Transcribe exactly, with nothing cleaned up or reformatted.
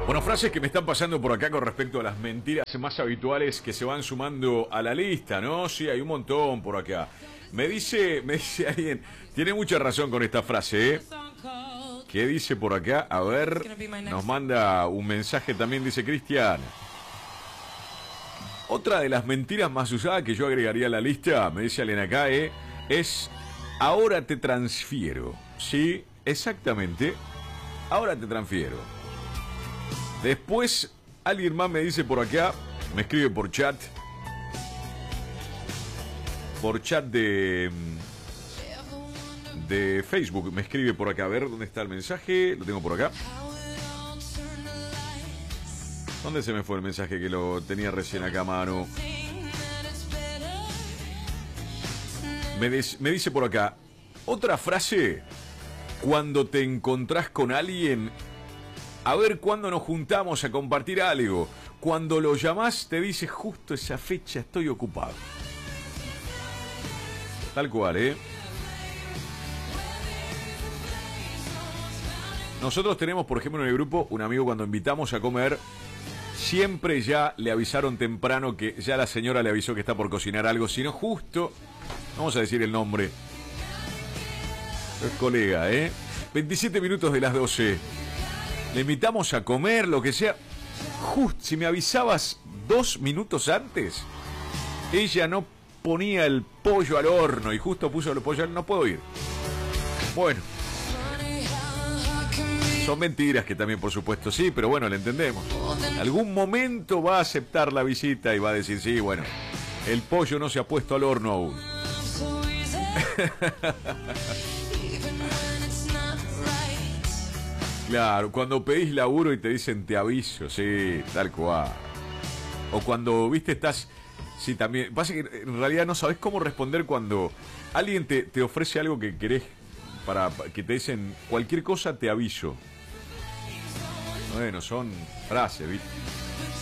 Bueno, frases que me están pasando por acá con respecto a las mentiras más habituales que se van sumando a la lista, ¿no? Sí, hay un montón por acá. Me dice, me dice alguien, tiene mucha razón con esta frase, ¿eh? ¿Qué dice por acá? A ver, nos manda un mensaje también, dice Cristian. Otra de las mentiras más usadas que yo agregaría a la lista, me dice alguien acá, ¿eh? Es, ahora te transfiero. Sí, exactamente, ahora te transfiero. Después, alguien más me dice por acá, me escribe por chat, por chat de, de Facebook, me escribe por acá, a ver, ¿dónde está el mensaje? Lo tengo por acá. ¿Dónde se me fue el mensaje que lo tenía recién acá a mano? Me, des, me dice por acá, otra frase, cuando te encontrás con alguien, a ver cuándo nos juntamos a compartir algo. Cuando lo llamás te dice justo esa fecha estoy ocupado. Tal cual, ¿eh? Nosotros tenemos, por ejemplo, en el grupo, un amigo cuando invitamos a comer, siempre ya le avisaron temprano que ya la señora le avisó que está por cocinar algo, sino justo, vamos a decir el nombre, es colega, ¿eh? veintisiete minutos de las doce. Le invitamos a comer, lo que sea. Justo, si me avisabas dos minutos antes, ella no ponía el pollo al horno y justo puso el pollo al horno, no puedo ir. Bueno. Son mentiras que también, por supuesto, sí, pero bueno, le entendemos. En algún momento va a aceptar la visita y va a decir, sí, bueno, el pollo no se ha puesto al horno aún. Claro, cuando pedís laburo y te dicen te aviso, sí, tal cual. O cuando, viste, estás... Sí, también... Pasa que en realidad no sabés cómo responder cuando alguien te, te ofrece algo que querés, para que te dicen cualquier cosa te aviso. Bueno, son frases, ¿viste?